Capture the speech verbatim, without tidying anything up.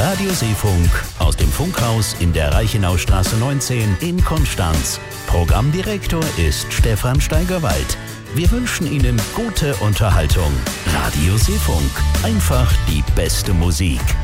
Radioseefunk aus dem Funkhaus in der Reichenaustraße neunzehn in Konstanz. Programmdirektor ist Stefan Steigerwald. Wir wünschen Ihnen gute Unterhaltung. Radioseefunk, einfach die beste Musik.